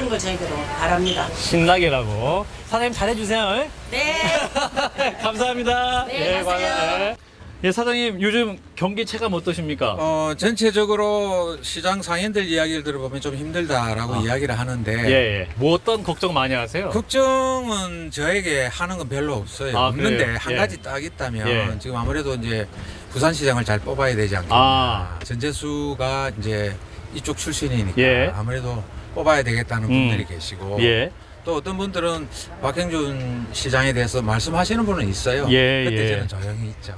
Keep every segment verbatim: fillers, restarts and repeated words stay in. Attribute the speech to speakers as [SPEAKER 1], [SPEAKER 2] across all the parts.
[SPEAKER 1] 그런 거 저희들은 바랍니다.
[SPEAKER 2] 신나게라고. 사장님 잘해주세요.
[SPEAKER 1] 네.
[SPEAKER 2] 감사합니다.
[SPEAKER 1] 네, 가세요.
[SPEAKER 2] 맞아요. 네. 예, 사장님 요즘 경기 체감 어떠십니까?
[SPEAKER 3] 어, 전체적으로 시장 상인들 이야기를 들어보면 좀 힘들다라고
[SPEAKER 2] 아.
[SPEAKER 3] 이야기를 하는데
[SPEAKER 2] 예, 예. 뭐 어떤 걱정 많이 하세요?
[SPEAKER 3] 걱정은 저에게 하는 건 별로 없어요.
[SPEAKER 2] 아,
[SPEAKER 3] 없는데
[SPEAKER 2] 그래요?
[SPEAKER 3] 한
[SPEAKER 2] 예.
[SPEAKER 3] 가지 딱 있다면
[SPEAKER 2] 예.
[SPEAKER 3] 지금 아무래도 이제 부산시장을 잘 뽑아야 되지 않겠나.
[SPEAKER 2] 아.
[SPEAKER 3] 전재수가 이제 이쪽 출신이니까
[SPEAKER 2] 예.
[SPEAKER 3] 아무래도 뽑아야 되겠다는
[SPEAKER 2] 음.
[SPEAKER 3] 분들이 계시고
[SPEAKER 2] 예.
[SPEAKER 3] 또 어떤 분들은 박형준 시장에 대해서 말씀하시는 분은 있어요.
[SPEAKER 2] 예,
[SPEAKER 3] 그때
[SPEAKER 2] 예.
[SPEAKER 3] 저는 조용히 있죠.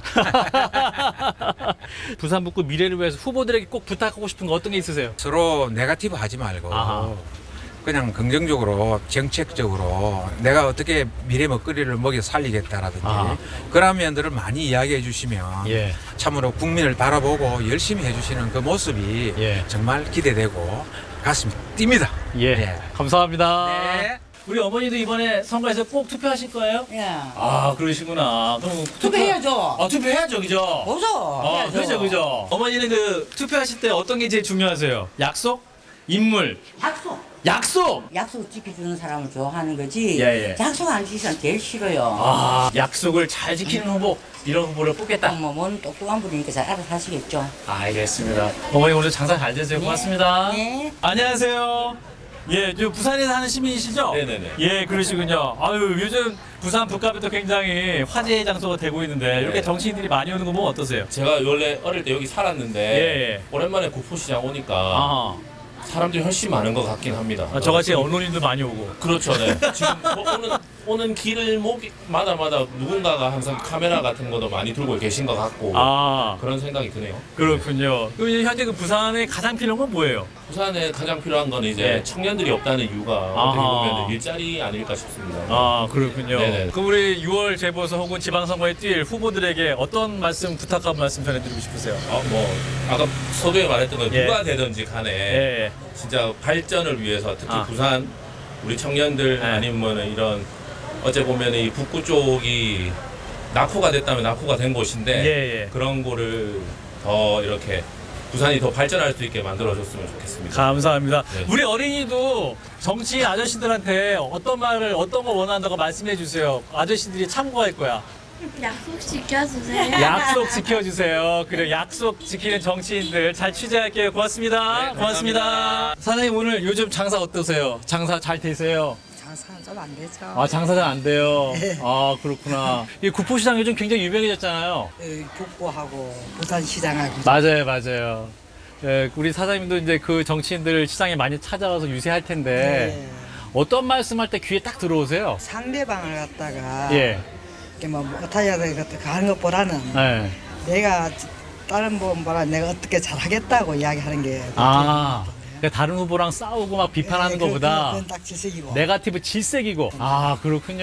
[SPEAKER 2] 부산 북구 미래를 위해서 후보들에게 꼭 부탁하고 싶은 거 어떤 게 있으세요?
[SPEAKER 3] 서로 네거티브 하지 말고
[SPEAKER 2] 아하.
[SPEAKER 3] 그냥 긍정적으로 정책적으로 내가 어떻게 미래 먹거리를 먹여 살리겠다라든지
[SPEAKER 2] 아하.
[SPEAKER 3] 그런 면들을 많이 이야기해 주시면
[SPEAKER 2] 예.
[SPEAKER 3] 참으로 국민을 바라보고 열심히 해주시는 그 모습이
[SPEAKER 2] 예.
[SPEAKER 3] 정말 기대되고 가슴이 뜁니다.
[SPEAKER 2] 예.
[SPEAKER 3] 예.
[SPEAKER 2] 감사합니다.
[SPEAKER 3] 네.
[SPEAKER 2] 우리 어머니도 이번에 선거에서 꼭 투표하실 거예요?
[SPEAKER 1] 예.
[SPEAKER 2] 아, 그러시구나. 그럼
[SPEAKER 1] 투표해야죠.
[SPEAKER 2] 아, 투표해야죠, 그죠?
[SPEAKER 1] 보죠.
[SPEAKER 2] 아,
[SPEAKER 1] 해야죠.
[SPEAKER 2] 그죠, 그죠. 어머니는 그 투표하실 때 어떤 게 제일 중요하세요? 약속? 인물?
[SPEAKER 1] 약속.
[SPEAKER 2] 약속!
[SPEAKER 1] 약속 지켜주는 사람을 좋아하는 거지.
[SPEAKER 2] 예, 예.
[SPEAKER 1] 약속 안 지키면 제일 싫어요.
[SPEAKER 2] 아, 약속을 잘 지키는 후보, 이런 후보를 뽑겠다.
[SPEAKER 1] 뭐, 뭔 똑똑한 분이니까 잘 알아서 하시겠죠.
[SPEAKER 2] 알겠습니다. 어머니 오늘 장사 잘 되세요. 고맙습니다.
[SPEAKER 1] 네.
[SPEAKER 2] 안녕하세요. 예, 저 부산에 사는 시민이시죠?
[SPEAKER 4] 네네네.
[SPEAKER 2] 예, 그러시군요. 아유, 요즘 부산 북가에도 굉장히 화제의 장소가 되고 있는데 이렇게
[SPEAKER 4] 네.
[SPEAKER 2] 정치인들이 많이 오는 거 보면 어떠세요?
[SPEAKER 4] 제가 원래 어릴 때 여기 살았는데
[SPEAKER 2] 예, 예.
[SPEAKER 4] 오랜만에 구포시장 오니까
[SPEAKER 2] 아,
[SPEAKER 4] 사람들이 훨씬 많은 것 같긴 합니다.
[SPEAKER 2] 아 저같이 언론인도 많이 오고.
[SPEAKER 4] 그렇죠, 네. 지금 뭐 오는 오는 길목마다 마다 누군가가 항상 카메라 같은 것도 많이 들고 계신 것 같고
[SPEAKER 2] 아,
[SPEAKER 4] 그런 생각이 드네요.
[SPEAKER 2] 그렇군요. 그럼 이제 현재 그 부산에 가장 필요한 건 뭐예요?
[SPEAKER 4] 부산에 가장 필요한 건 이제
[SPEAKER 2] 네.
[SPEAKER 4] 청년들이 없다는 이유가
[SPEAKER 2] 아하.
[SPEAKER 4] 어떻게 보면 일자리 아닐까 싶습니다.
[SPEAKER 2] 아, 그렇군요.
[SPEAKER 4] 네네.
[SPEAKER 2] 그럼 우리 유월 재보선 혹은 지방선거에 뛸 후보들에게 어떤 말씀, 부탁한 말씀 전해드리고 싶으세요?
[SPEAKER 4] 아, 뭐 아까 서두에 말했던 건
[SPEAKER 2] 예.
[SPEAKER 4] 누가 되든지 간에
[SPEAKER 2] 예, 예.
[SPEAKER 4] 진짜 발전을 위해서 특히
[SPEAKER 2] 아.
[SPEAKER 4] 부산 우리 청년들
[SPEAKER 2] 네.
[SPEAKER 4] 아니면 이런 어째 보면 이 북구 쪽이 낙후가 됐다면 낙후가 된 곳인데
[SPEAKER 2] 예, 예.
[SPEAKER 4] 그런 거를 더 이렇게 부산이 더 발전할 수 있게 만들어줬으면 좋겠습니다.
[SPEAKER 2] 감사합니다.
[SPEAKER 4] 네.
[SPEAKER 2] 우리 어린이도 정치인 아저씨들한테 어떤 말을 어떤 걸 원한다고 말씀해 주세요. 아저씨들이 참고할 거야.
[SPEAKER 5] 약속 지켜주세요.
[SPEAKER 2] 약속 지켜주세요. 그래, 약속 지키는 정치인들 잘 취재할게요. 고맙습니다.
[SPEAKER 4] 네,
[SPEAKER 2] 고맙습니다.
[SPEAKER 4] 감사합니다.
[SPEAKER 2] 사장님 오늘 요즘 장사 어떠세요? 장사 잘 되세요?
[SPEAKER 1] 장사는 좀 안 되죠.
[SPEAKER 2] 아, 장사 잘 안 돼요. 아, 그렇구나. 이 구포시장 요즘 굉장히 유명해졌잖아요.
[SPEAKER 1] 북구하고 부산시장하고.
[SPEAKER 2] 맞아요, 맞아요. 예, 우리 사장님도 이제 그 정치인들 시장에 많이 찾아와서 유세할 텐데
[SPEAKER 1] 네.
[SPEAKER 2] 어떤 말씀할 때 귀에 딱 들어오세요?
[SPEAKER 1] 상대방을 갖다가
[SPEAKER 2] 예,
[SPEAKER 1] 이렇게 뭐 못하야 될 것 하는 것보다는
[SPEAKER 2] 예.
[SPEAKER 1] 내가 다른 분보다 내가 어떻게 잘하겠다고 이야기하는 게
[SPEAKER 2] 아, 그러니까 다른 후보랑 싸우고 막 비판하는
[SPEAKER 1] 그,
[SPEAKER 2] 것보다
[SPEAKER 1] 그건 딱 질색이고.
[SPEAKER 2] 네가티브 질색이고. 아, 그렇군요.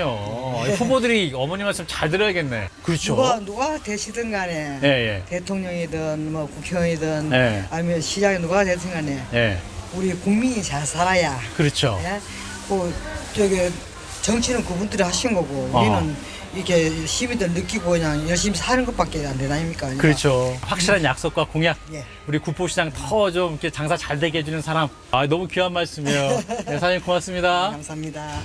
[SPEAKER 2] 후보들이 어머니 말씀 잘 들어야겠네. 그렇죠.
[SPEAKER 1] 누가 누가 되시든 간에
[SPEAKER 2] 예, 예.
[SPEAKER 1] 대통령이든 뭐 국회의원이든
[SPEAKER 2] 예.
[SPEAKER 1] 아니면 시장에 누가 되든 간에
[SPEAKER 2] 예,
[SPEAKER 1] 우리 국민이 잘 살아야.
[SPEAKER 2] 그렇죠.
[SPEAKER 1] 예? 그 저기 정치는 그분들이 하신 거고
[SPEAKER 2] 어.
[SPEAKER 1] 우리는 이렇게 시민들 느끼고 그냥 열심히 사는 것밖에 안 되나 아닙니까? 그러니까.
[SPEAKER 2] 그렇죠. 확실한 약속과 공약.
[SPEAKER 1] 예.
[SPEAKER 2] 우리 구포시장 더 좀 이렇게 장사 잘 되게 해주는 사람. 아, 너무 귀한 말씀이에요. 네, 사장님 고맙습니다.
[SPEAKER 1] 감사합니다.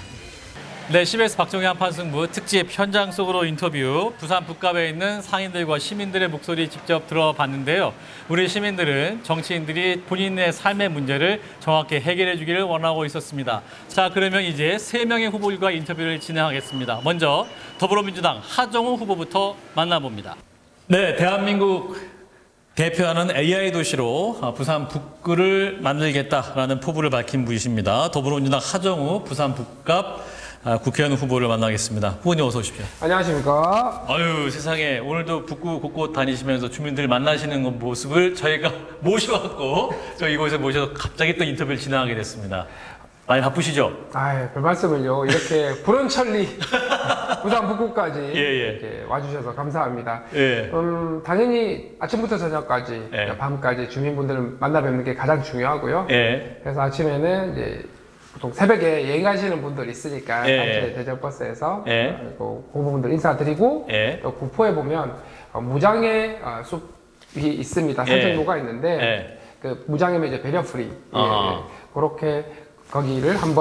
[SPEAKER 2] 네, 씨비에스 박정희 한판승부 특집 현장 속으로 인터뷰. 부산 북갑에 있는 상인들과 시민들의 목소리 직접 들어봤는데요. 우리 시민들은 정치인들이 본인의 삶의 문제를 정확히 해결해 주기를 원하고 있었습니다. 자, 그러면 이제 세 명의 후보들과 인터뷰를 진행하겠습니다. 먼저 더불어민주당 하정우 후보부터 만나봅니다. 네, 대한민국 대표하는 에이아이 도시로 부산 북구를 만들겠다라는 포부를 밝힌 분이십니다. 더불어민주당 하정우 부산 북갑 국회의원 후보를 만나겠습니다. 후보님 어서 오십시오.
[SPEAKER 6] 안녕하십니까.
[SPEAKER 2] 아유, 세상에 오늘도 북구 곳곳 다니시면서 주민들 만나시는 모습을 저희가 모셔왔고 저 이곳에 모셔서 갑자기 또 인터뷰를 진행하게 됐습니다. 많이 바쁘시죠?
[SPEAKER 6] 아, 별 말씀을요. 이렇게 불원천리 부산 북구까지
[SPEAKER 2] 예, 예.
[SPEAKER 6] 이렇게 와주셔서 감사합니다.
[SPEAKER 2] 예.
[SPEAKER 6] 음, 당연히 아침부터 저녁까지
[SPEAKER 2] 예.
[SPEAKER 6] 밤까지 주민분들을 만나 뵙는 게 가장 중요하고요.
[SPEAKER 2] 예.
[SPEAKER 6] 그래서 아침에는 이제 보통 새벽에 여행 가시는 분들 있으니까
[SPEAKER 2] 예.
[SPEAKER 6] 단체 대전버스에서
[SPEAKER 2] 예.
[SPEAKER 6] 그 고부분들 인사드리고
[SPEAKER 2] 예.
[SPEAKER 6] 또 구포에 보면 어, 무장의 어, 숲이 있습니다. 산책로가 있는데
[SPEAKER 2] 예.
[SPEAKER 6] 그 무장이면 이제 배려프리 예,
[SPEAKER 2] 아하.
[SPEAKER 6] 그렇게 거기를 한번